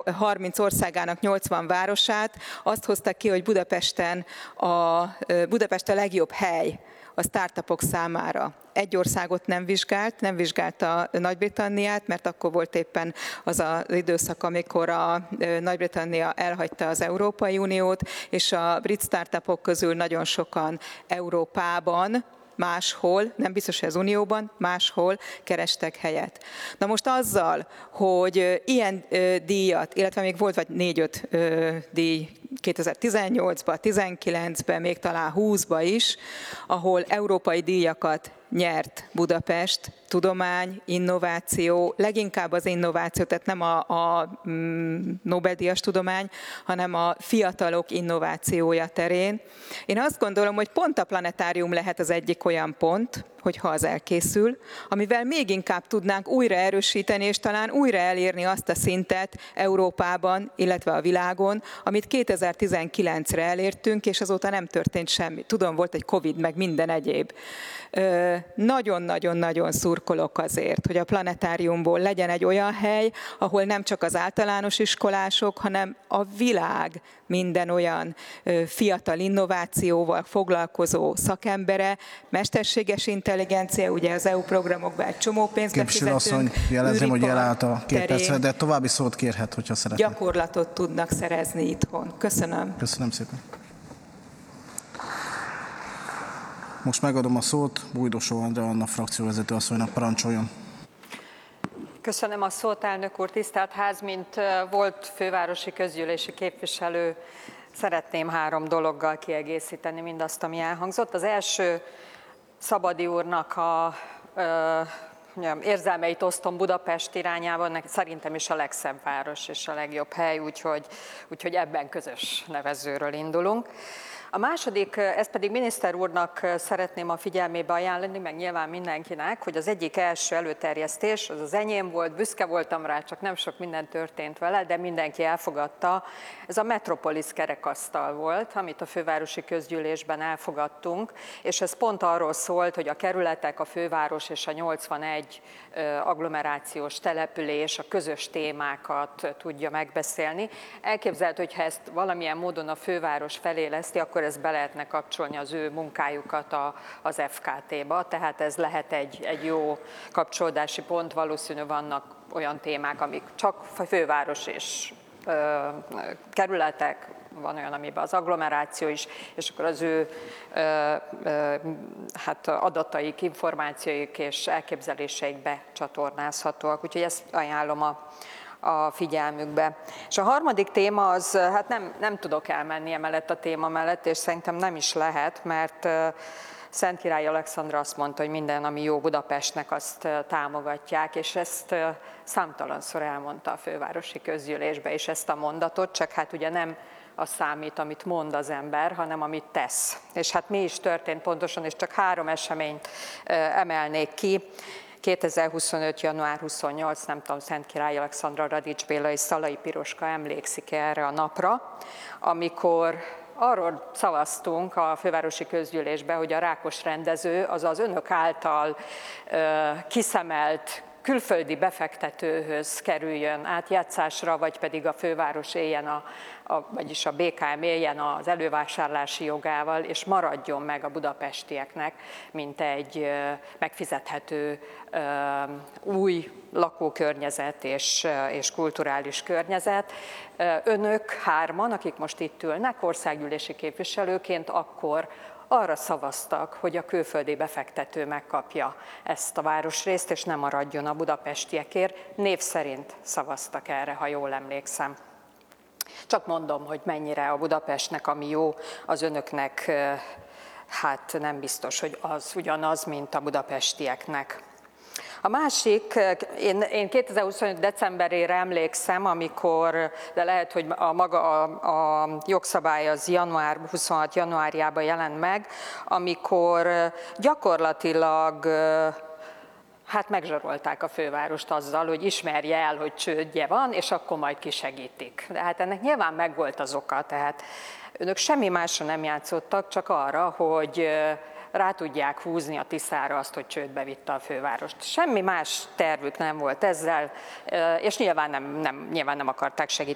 30 országának 80 városát, azt hoztak ki, hogy Budapest a legjobb hely a startupok számára. Egy országot nem vizsgálta Nagy-Britanniát, mert akkor volt éppen az az időszak, amikor a Nagy-Britannia elhagyta az Európai Uniót, és a brit startupok közül nagyon sokan Európában, máshol, nem biztos, hogy az Unióban, máshol kerestek helyet. Na most azzal, hogy ilyen díjat, illetve még volt vagy 4-5 díj 2018-ban, 19-ben, még talán 20-ban is, ahol európai díjakat nyert Budapest, tudomány, innováció, leginkább az innováció, tehát nem a Nobel-díjas tudomány, hanem a fiatalok innovációja terén. Én azt gondolom, hogy pont a planetárium lehet az egyik olyan pont, hogyha az elkészül, amivel még inkább tudnánk újra erősíteni, és talán újra elérni azt a szintet Európában, illetve a világon, amit 2019-re elértünk, és azóta nem történt semmi. Tudom, volt egy Covid, meg minden egyéb. Nagyon-nagyon-nagyon szurkolok azért, hogy a planetáriumból legyen egy olyan hely, ahol nem csak az általános iskolások, hanem a világ minden olyan fiatal innovációval foglalkozó szakembere, mesterséges intelligencia, ugye az EU programokban egy csomó pénzt Képviselő asszony, jelezném, hogy elállt a 2 percre, de további szót kérhet, hogyha szeretne. Gyakorlatot tudnak szerezni itthon. Köszönöm. Köszönöm szépen. Most megadom a szót Bújdosó Andrea Anna frakcióvezető asszonynak, parancsoljon. Köszönöm a szót, elnök úr, tisztelt ház, mint volt fővárosi közgyűlési képviselő, szeretném 3 dologgal kiegészíteni mindazt, ami elhangzott. Az első, Szabadi úrnak a érzelmeit osztom Budapest irányában, szerintem is a legszebb város és a legjobb hely, úgyhogy ebben közös nevezőről indulunk. A második, ezt pedig miniszter úrnak szeretném a figyelmébe ajánlani, meg nyilván mindenkinek, hogy az egyik első előterjesztés, az enyém volt, büszke voltam rá, csak nem sok minden történt vele, de mindenki elfogadta. Ez a Metropolis kerekasztal volt, amit a fővárosi közgyűlésben elfogadtunk, és ez pont arról szólt, hogy a kerületek, a főváros és a 81 agglomerációs település a közös témákat tudja megbeszélni. Elképzelhető, hogyha ezt valamilyen módon a főváros feléleszti, akkor ezt be lehetne kapcsolni az ő munkájukat az FKT-ba, tehát ez lehet egy jó kapcsolódási pont, valószínű vannak olyan témák, amik csak főváros és kerületek, van olyan, amiben az agglomeráció is, és akkor az ő adataik, információik és elképzeléseik becsatornázhatóak, úgyhogy ezt ajánlom a figyelmükbe. És a harmadik téma az, hát nem tudok elmenni emellett a téma mellett, és szerintem nem is lehet, mert Szent Király Alexandra azt mondta, hogy minden, ami jó Budapestnek, azt támogatják, és ezt számtalanszor elmondta a fővárosi közgyűlésbe is ezt a mondatot, csak hát ugye nem az számít, amit mond az ember, hanem amit tesz. És hát mi is történt pontosan, és csak 3 eseményt emelnék ki. 2025. január 28, nem tudom, Szent Király Alexandra, Radics Béla és Szalai Piroska emlékszik erre a napra, amikor arról szavaztunk a fővárosi közgyűlésbe, hogy a Rákos rendező, azaz önök által kiszemelt külföldi befektetőhöz kerüljön átjátszásra, vagy pedig a főváros éljen, vagyis a BKM éljen az elővásárlási jogával, és maradjon meg a budapestieknek, mint egy megfizethető új lakókörnyezet és kulturális környezet. Önök 3-an, akik most itt ülnek, országgyűlési képviselőként akkor arra szavaztak, hogy a külföldi befektető megkapja ezt a városrészt, és nem maradjon a budapestiekért. Név szerint szavaztak erre, ha jól emlékszem. Csak mondom, hogy mennyire a Budapestnek, ami jó, az önöknek hát nem biztos, hogy az ugyanaz, mint a budapestieknek. A másik, én 2025. decemberére emlékszem, amikor, de lehet, hogy a jogszabály az 26. januárjában jelent meg, amikor gyakorlatilag hát megzsarolták a fővárost azzal, hogy ismerje el, hogy csődje van, és akkor majd kisegítik. De hát ennek nyilván megvolt az oka, tehát önök semmi másra nem játszottak, csak arra, hogy rá tudják húzni a Tiszára azt, hogy csődbe vitte a fővárost. Semmi más tervük nem volt ezzel, és nyilván nem akarták segíteni